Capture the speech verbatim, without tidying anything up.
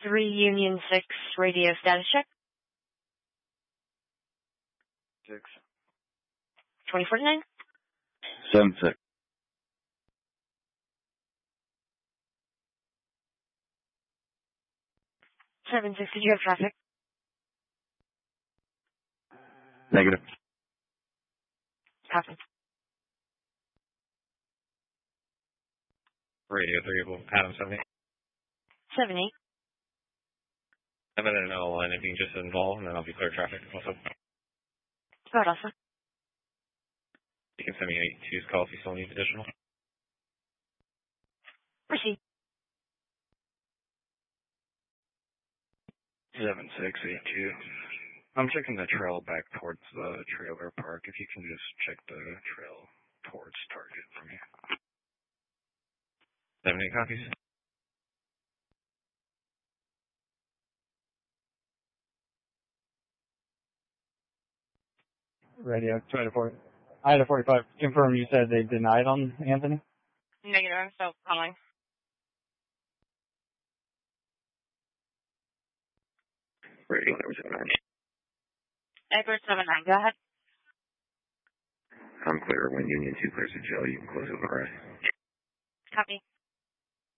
three Union six, radio status check. Six. twenty forty-nine. Seven six. Seven six, did you have traffic? Negative. Copy. Radio three, Adam seven eight. Seven eight. I'm in an L line if you can just involve, and then I'll be clear traffic. Also, Go ahead, Alpha. you can send me eight two's call if you still need additional. Proceed. Seven six eight two. I'm checking the trail back towards the trailer park. If you can just check the trail towards Target for me. Seven eight copies. Radio two Ida forty. Ida forty-five. Confirm you said they denied on Anthony? Negative, I'm still calling. Radio number seven nine. Edward seven nine, go ahead. I'm clear. When Union two clears the jail, you can close it with the rest. Copy.